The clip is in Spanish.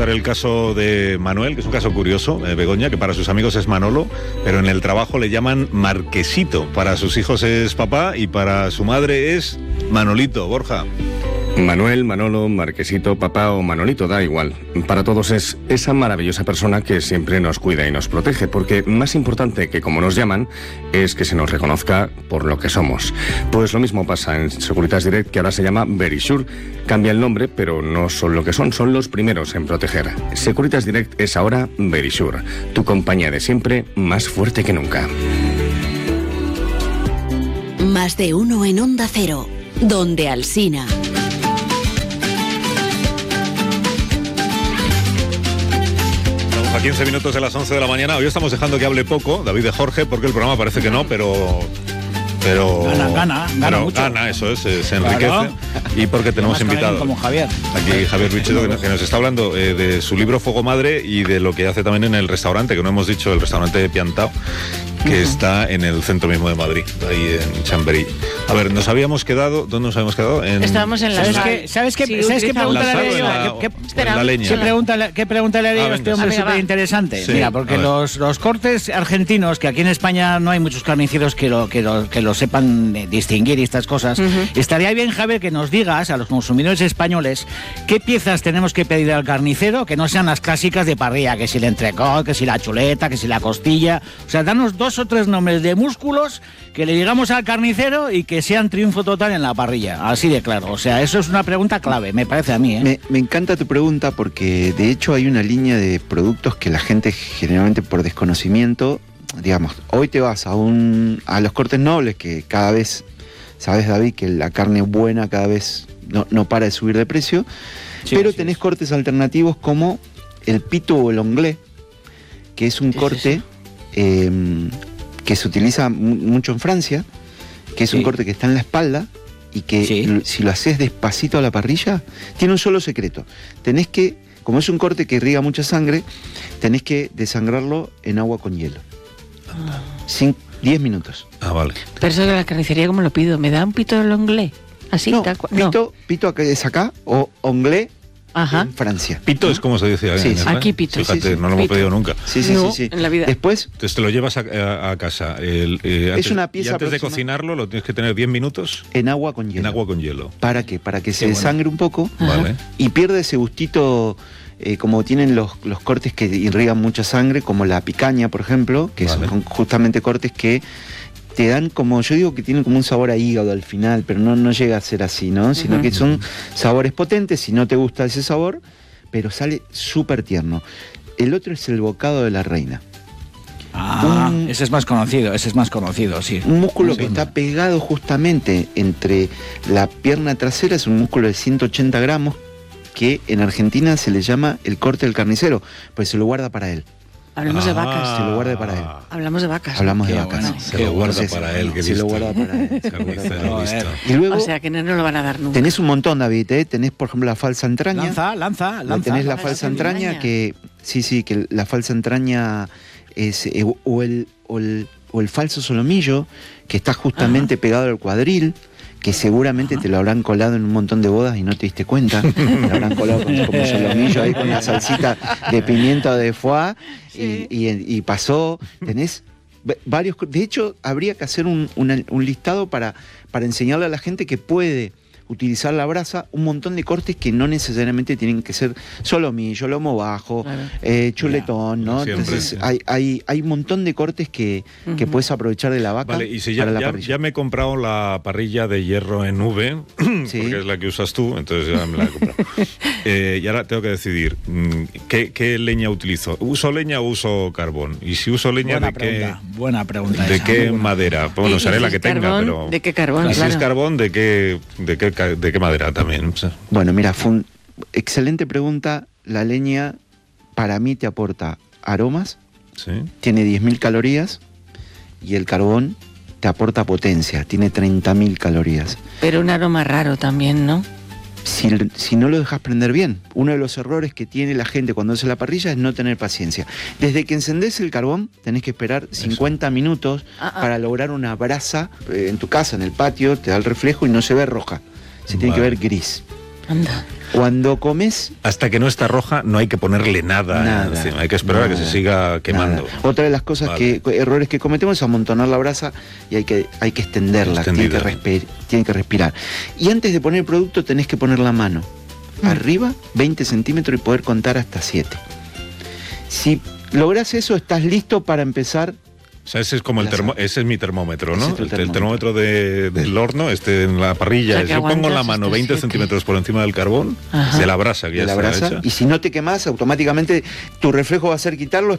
contar el caso de Manuel, que es un caso curioso, Begoña, que para sus amigos es Manolo, pero en el trabajo le llaman Marquesito. Para sus hijos es papá y para su madre es Manolito. Borja. Manuel, Manolo, Marquesito, papá o Manolito, da igual. Para todos es esa maravillosa persona que siempre nos cuida y nos protege, porque más importante que como nos llaman es que se nos reconozca por lo que somos. Pues lo mismo pasa en Securitas Direct, que ahora se llama Verisure. Cambia el nombre, pero no son lo que son los primeros en proteger. Securitas Direct es ahora Verisure, tu compañía de siempre, más fuerte que nunca. Más de uno en Onda Cero, donde Alsina. A 15 minutos de las 11 de la mañana. Hoy estamos dejando que hable poco David de Jorge, porque el programa parece que no, pero gana mucho. Gana, eso es, se enriquece. Claro. Y porque tenemos invitados. Como Javier. Aquí Javier Bichedo, que nos está hablando de su libro Fuego Madre y de lo que hace también en el restaurante, que no hemos dicho, el restaurante de Piantao, que está en el centro mismo de Madrid, ahí en Chamberí. A ver, nos habíamos quedado, ¿dónde nos habíamos quedado? Estábamos en la sal. ¿Sabes qué pregunta le haría? ¿Qué pregunta le haría a este hombre súper interesante? Sí, mira, porque los cortes argentinos, que aquí en España no hay muchos carniceros que lo sepan distinguir y estas cosas, estaría bien, Javier, que nos digas a los consumidores españoles qué piezas tenemos que pedir al carnicero que no sean las clásicas de parrilla, que si el entrecot, que si la chuleta, que si la costilla. O sea, danos 2 o 3 nombres de músculos que le digamos al carnicero y que sean triunfo total en la parrilla, así de claro. O sea, eso es una pregunta clave, me parece a mí, ¿eh? Me encanta tu pregunta porque de hecho hay una línea de productos que la gente generalmente por desconocimiento, digamos, hoy te vas a los cortes nobles, que cada vez, sabes, David, que la carne buena cada vez no para de subir de precio, sí, pero tenés cortes alternativos como el pito o el onglet, que es un corte que se utiliza mucho en Francia, que es un corte que está en la espalda y que si lo haces despacito a la parrilla, tiene un solo secreto. Tenés que, como es un corte que irriga mucha sangre, tenés que desangrarlo en agua con hielo. 10 minutos. Ah, vale. Pero eso de la carnicería, ¿cómo lo pido? ¿Me da un pito del onglet? Así, no, tal cual. Pito es acá, o onglet en Francia. Pito es como se dice. Sí, aquí pito. Fíjate, no lo hemos pedido nunca. Sí. En la vida. Después... Entonces te lo llevas a casa. Es una pieza y antes de cocinarlo lo tienes que tener 10 minutos. En agua con hielo. En agua con hielo. ¿Para qué? Para que se desangre un poco. Vale. Y pierde ese gustito... como tienen los cortes que irrigan mucha sangre, como la picaña, por ejemplo, que son justamente cortes que te dan como, yo digo que tienen como un sabor a hígado al final, pero no llega a ser así, ¿no? Sino que son sabores potentes, si no te gusta ese sabor, pero sale súper tierno. El otro es el bocado de la reina. Ese es más conocido, sí. Un músculo que está pegado justamente entre la pierna trasera, es un músculo de 180 gramos, que en Argentina se le llama el corte del carnicero, pues se lo guarda para él. Hablamos de vacas. Se lo guarda para él. Hablamos de vacas. Hablamos de vacas. Bueno. Se lo guarda para él. Se lo guarda para él. Carnicero, listo. Y luego, o sea, que no lo van a dar nunca. Tenés un montón, David, ¿eh? Tenés, por ejemplo, la falsa entraña. Lanza. Tenés la falsa entraña, que... Sí, que la falsa entraña es... o el falso solomillo, que está justamente pegado al cuadril, que seguramente te lo habrán colado en un montón de bodas y no te diste cuenta. Te lo habrán colado como solomillo ahí con una salsita de pimiento de foie y pasó. Tenés varios... De hecho, habría que hacer un listado para enseñarle a la gente que puede utilizar la brasa, un montón de cortes que no necesariamente tienen que ser solomillo, lomo bajo, chuletón, ¿no? Entonces hay un montón de cortes que puedes aprovechar de la vaca. Vale, y si ya me he comprado la parrilla de hierro en V, porque es la que usas tú, entonces ya me la he comprado. Y ahora tengo que decidir qué leña utilizo. ¿Uso leña o uso carbón? Y si uso leña, buena pregunta. ¿De qué madera? Bueno, usaré la que tenga, pero... ¿De qué carbón? Si es carbón, ¿de qué madera también? Bueno, mira, fue una excelente pregunta. La leña para mí te aporta aromas, tiene 10.000 calorías, y el carbón te aporta potencia, tiene 30.000 calorías. Pero un aroma raro también, ¿no? Si no lo dejas prender bien. Uno de los errores que tiene la gente cuando hace la parrilla es no tener paciencia. Desde que encendés el carbón, tenés que esperar 50 minutos para lograr una brasa en tu casa, en el patio, te da el reflejo y no se ve roja. Se tiene que ver gris. Anda. Cuando comes... Hasta que no está roja no hay que ponerle nada encima, hay que esperar a que se siga quemando. Nada. Otra de las cosas errores que cometemos es amontonar la brasa y hay que extenderla, tiene que respirar. Y antes de poner el producto tenés que poner la mano arriba, 20 centímetros y poder contar hasta 7. Si lográs eso, estás listo para empezar. O sea, ese es como ese es mi termómetro, ¿no? Ese es el termómetro del horno, en la parrilla. O sea, que yo pongo la aguantas mano hasta 20 7. centímetros por encima del carbón, Ajá. de la brasa que ya está hecha. Y si no te quemás, automáticamente tu reflejo va a ser quitarlo,